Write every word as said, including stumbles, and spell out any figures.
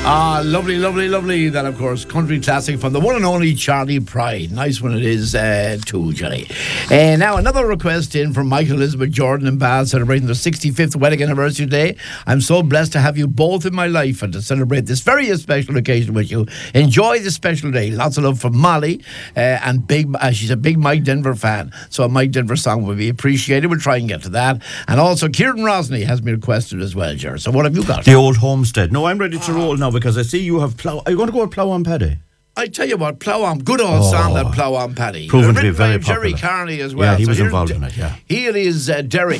Ah, lovely, lovely, lovely. That, of course, country classic from the one and only Charlie Pride. Nice one it is, uh, too, Johnny. Uh, now, another request in from Michael Elizabeth Jordan and Bath, celebrating their sixty-fifth wedding anniversary today. I'm so blessed to have you both in my life and to celebrate this very special occasion with you. Enjoy this special day. Lots of love from Molly, uh, and big. Uh, she's a big Mike Denver fan, so a Mike Denver song would be appreciated. We'll try and get to that. And also, Kieran Rosney has been requested as well, Ger. So what have you got? The Old Homestead. No, I'm ready to roll now because I see you have plough. Are you going to go with Plough on Paddy? I tell you what, Plough on, good old Oh, song, that Plough on Paddy. proven to be Written by very Jerry popular. Carney as well. Yeah, he So was here- involved in it, yeah. Here is uh, Derek.